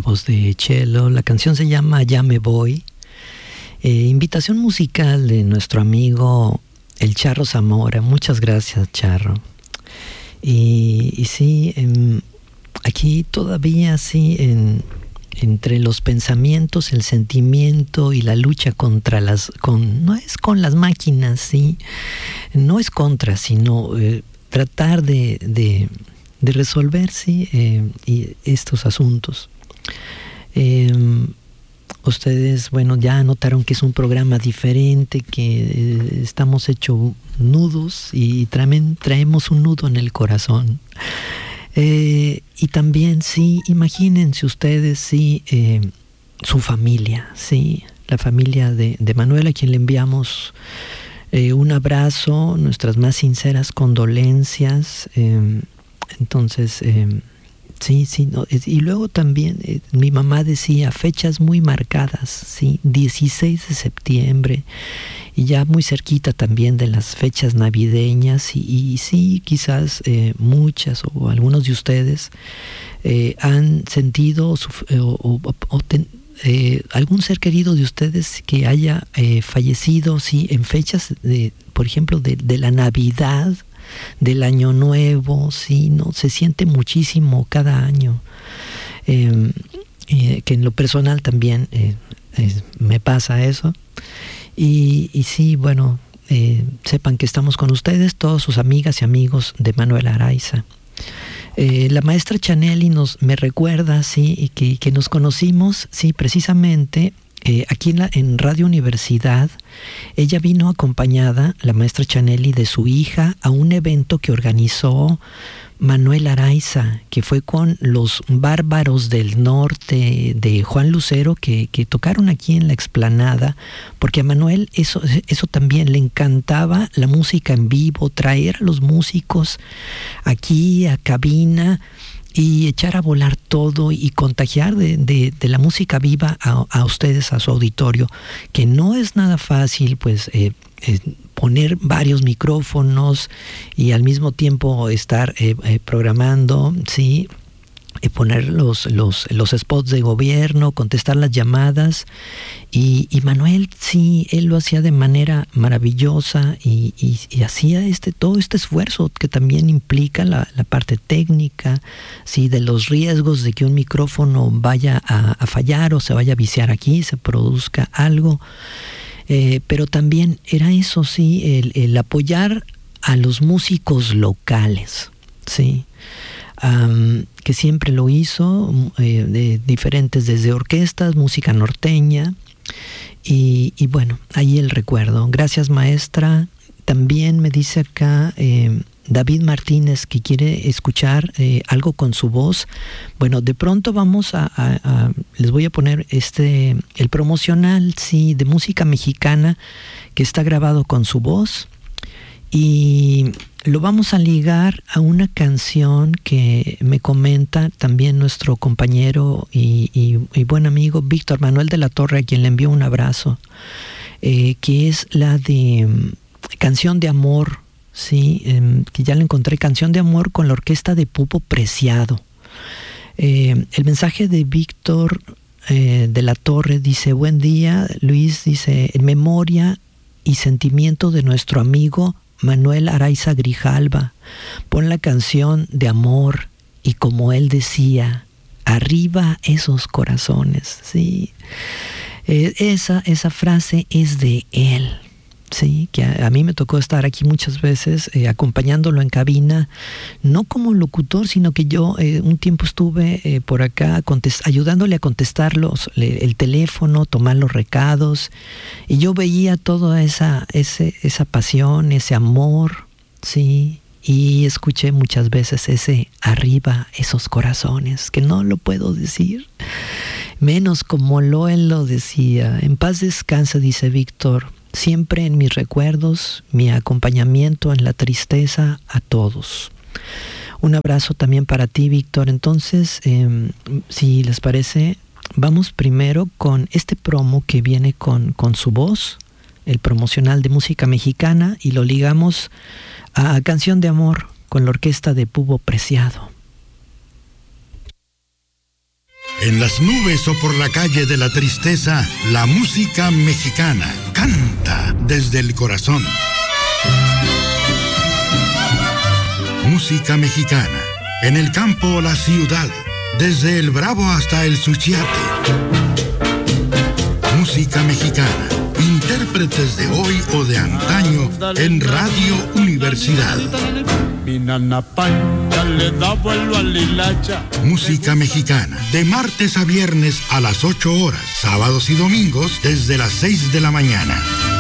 voz de Chelo. La canción se llama Ya me voy. Invitación musical de nuestro amigo el Charro Zamora. Muchas gracias, Charro. Y sí, aquí todavía sí, entre los pensamientos, el sentimiento y la lucha contra no es con las máquinas, sí, no es contra, sino tratar de resolver, sí, y estos asuntos. Ustedes, bueno, ya notaron que es un programa diferente, que estamos hechos nudos y traemos un nudo en el corazón. Y también, sí, imagínense ustedes, sí, su familia, sí, la familia de Manuel, a quien le enviamos un abrazo, nuestras más sinceras condolencias. Entonces, sí, no, y luego también mi mamá decía fechas muy marcadas, sí, 16 de septiembre, y ya muy cerquita también de las fechas navideñas, y sí, quizás muchas o algunos de ustedes han sentido algún ser querido de ustedes que haya fallecido, sí, en fechas, por ejemplo, de la Navidad, del Año Nuevo, sí, no, se siente muchísimo cada año, que en lo personal también me pasa eso, y sí, bueno, sepan que estamos con ustedes, todos sus amigas y amigos de Manuel Araiza. La maestra Chanelli me recuerda, sí, que nos conocimos, sí, precisamente aquí en Radio Universidad. Ella vino acompañada, la maestra Chanelli, de su hija a un evento que organizó Manuel Araiza, que fue con los Bárbaros del Norte de Juan Lucero, que tocaron aquí en la explanada, porque a Manuel eso también le encantaba, la música en vivo, traer a los músicos aquí a cabina y echar a volar todo y contagiar de la música viva a ustedes, a su auditorio, que no es nada fácil, pues poner varios micrófonos y al mismo tiempo estar programando, sí, poner los spots de gobierno, contestar las llamadas, y Manuel, sí, él lo hacía de manera maravillosa y hacía todo este esfuerzo que también implica la parte técnica, sí, de los riesgos de que un micrófono vaya a fallar o se vaya a viciar aquí, se produzca algo, pero también era eso, sí, el apoyar a los músicos locales, sí. Que siempre lo hizo, de diferentes, desde orquestas, música norteña, y bueno, ahí el recuerdo. Gracias, maestra. También me dice acá David Martínez que quiere escuchar algo con su voz. Bueno, de pronto vamos les voy a poner el promocional, sí, de música mexicana, que está grabado con su voz, y lo vamos a ligar a una canción que me comenta también nuestro compañero y buen amigo Víctor Manuel de la Torre, a quien le envío un abrazo, que es la de Canción de Amor, sí, que ya la encontré, Canción de Amor, con la orquesta de Pupo Preciado. El mensaje de Víctor de la Torre dice: buen día, Luis, dice, en memoria y sentimiento de nuestro amigo Manuel Araiza Grijalva, pon la canción de amor, y como él decía, arriba esos corazones, sí. Esa frase es de él, sí, que a mí me tocó estar aquí muchas veces acompañándolo en cabina, no como locutor, sino que yo un tiempo estuve por acá ayudándole a contestar el teléfono, tomar los recados, y yo veía toda esa pasión, ese amor, sí, y escuché muchas veces ese arriba esos corazones, que no lo puedo decir menos como él lo decía. En paz descansa, dice Víctor, siempre en mis recuerdos, mi acompañamiento en la tristeza a todos. Un abrazo también para ti, Víctor. Entonces, si les parece, vamos primero con este promo que viene con su voz, el promocional de música mexicana, y lo ligamos a Canción de Amor con la orquesta de Pupo Preciado. En las nubes o por la calle de la tristeza, la música mexicana canta desde el corazón. Música mexicana, en el campo o la ciudad, desde el Bravo hasta el Suchiate. Música mexicana, intérpretes de hoy o de antaño en Radio Universidad. Música mexicana, de martes a viernes a las 8 horas, sábados y domingos desde las 6 de la mañana.